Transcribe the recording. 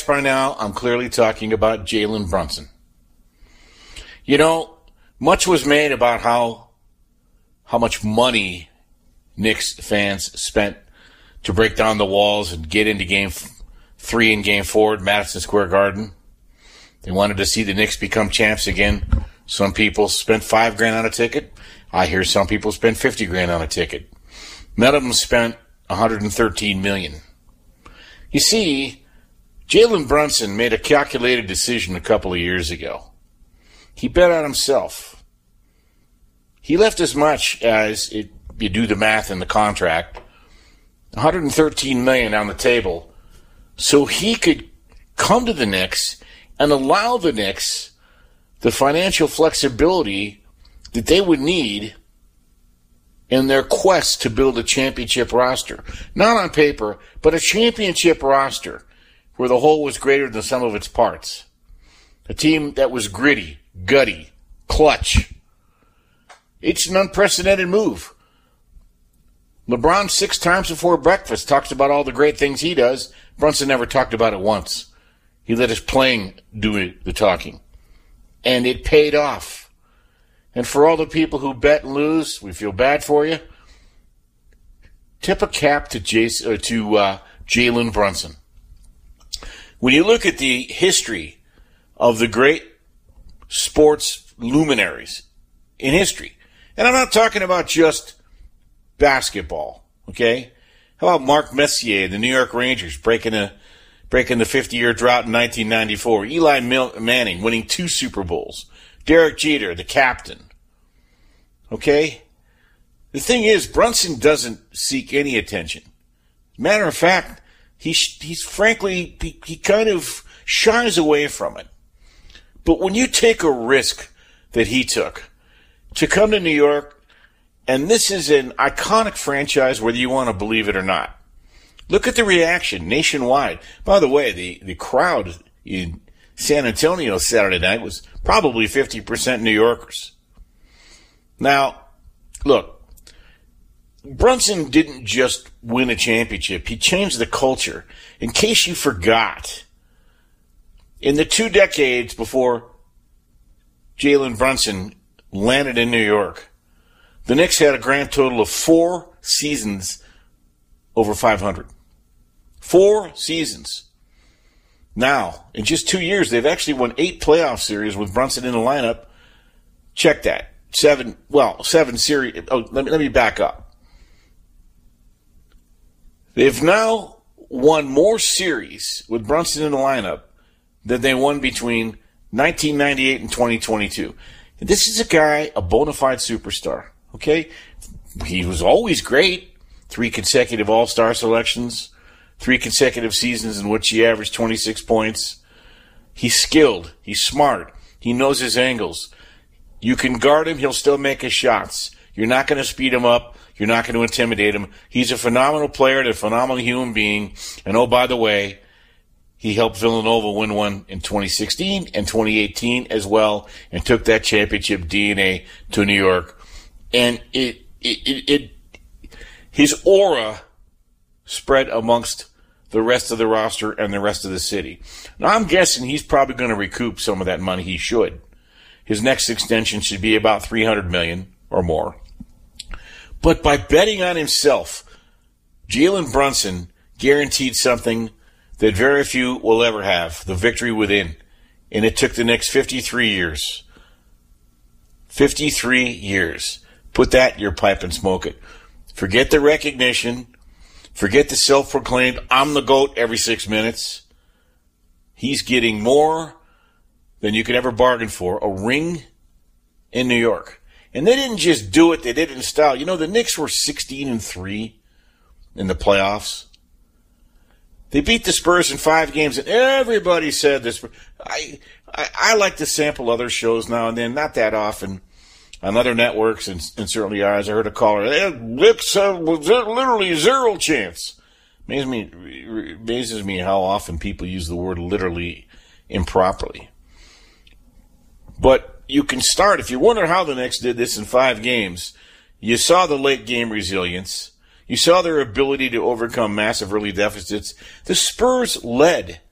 by now I'm clearly talking about Jalen Brunson. You know, much was made about how much money Knicks fans spent to break down the walls and get into Game 3 and Game 4 at Madison Square Garden. They wanted to see the Knicks become champs again. Some people spent $5,000 on a ticket. I hear some people spent $50,000 on a ticket. None of them spent $113 million. You see, Jalen Brunson made a calculated decision a couple of years ago. He bet on himself. He left as much as, you do the math in the contract, $113 million on the table so he could come to the Knicks and allow the Knicks the financial flexibility that they would need in their quest to build a championship roster. Not on paper, but a championship roster where the whole was greater than the sum of its parts. A team that was gritty, gutty, clutch. It's an unprecedented move. LeBron 6 times before breakfast talks about all the great things he does. Brunson never talked about it once. He let his playing do the talking. And it paid off. And for all the people who bet and lose, we feel bad for you. Tip a cap to Jalen Brunson. When you look at the history of the great sports luminaries in history, and I'm not talking about just basketball, okay? How about Mark Messier, the New York Rangers, breaking the 50-year drought in 1994. Eli Manning winning 2 Super Bowls. Derek Jeter, the captain. Okay? The thing is, Brunson doesn't seek any attention. Matter of fact, he's frankly, he kind of shies away from it. But when you take a risk that he took to come to New York, and this is an iconic franchise, whether you want to believe it or not. Look at the reaction nationwide. By the way, the crowd in San Antonio Saturday night was probably 50% New Yorkers. Now, look, Brunson didn't just win a championship. He changed the culture. In case you forgot, in the 2 decades before Jalen Brunson landed in New York, the Knicks had a grand total of 4 seasons over 500. 4 seasons. Now, in just 2 years, they've actually won 8 playoff series with Brunson in the lineup. Check that. 7 series. Oh, let me back up. They've now won more series with Brunson in the lineup than they won between 1998 and 2022. And this is a guy, a bona fide superstar. Okay? He was always great. 3 consecutive All-Star selections. 3 consecutive seasons in which he averaged 26 points. He's skilled. He's smart. He knows his angles. You can guard him. He'll still make his shots. You're not going to speed him up. You're not going to intimidate him. He's a phenomenal player and a phenomenal human being. And oh, by the way, he helped Villanova win one in 2016 and 2018 as well, and took that championship DNA to New York. And his aura spread amongst the rest of the roster and the rest of the city. Now, I'm guessing he's probably going to recoup some of that money. He should. His next extension should be about $300 million or more. But by betting on himself, Jalen Brunson guaranteed something that very few will ever have, the victory within. And it took the Knicks 53 years. 53 years. Put that in your pipe and smoke it. Forget the recognition. Forget the self-proclaimed, I'm the GOAT every 6 minutes. He's getting more than you could ever bargain for. A ring in New York. And they didn't just do it, they did it in style. You know, the Knicks were 16-3 in the playoffs. They beat the Spurs in 5 games, and everybody said this. I like to sample other shows now and then, not that often, on other networks, and certainly ours. I heard a caller, Knicks was literally 0 chance. Amazes me how often people use the word literally improperly. But you can start, if you wonder how the Knicks did this in 5 games, you saw the late game resilience. You saw their ability to overcome massive early deficits. The Spurs led